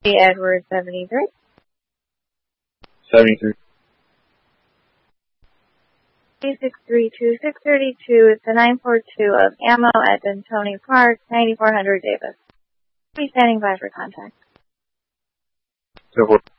Edward 73. 73. 632-632 is the 942 of Ammo at Dentoni Park, 9400 Davis. Be standing by for contact. So